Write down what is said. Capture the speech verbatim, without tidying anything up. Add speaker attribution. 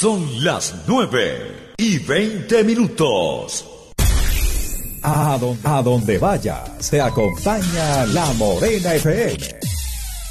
Speaker 1: Son las nueve y veinte minutos.
Speaker 2: A donde, a donde vayas, te acompaña La Morena F M.